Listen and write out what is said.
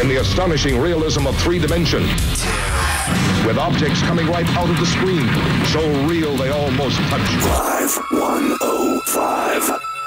in the astonishing realism of 3 dimension. With objects coming right out of the screen, so real they almost touch. 5105.